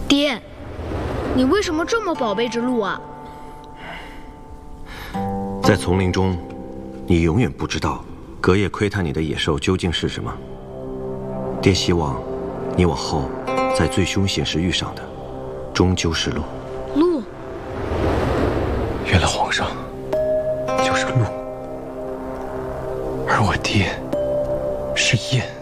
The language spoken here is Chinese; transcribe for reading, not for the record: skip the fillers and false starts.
爹，你为什么这么宝贝着鹿啊？ 在丛林中，你永远不知道隔夜窥探你的野兽究竟是什么。爹希望你往后在最凶险时遇上的，终究是鹿。 鹿？ 原来皇上就是鹿，而我爹是雁。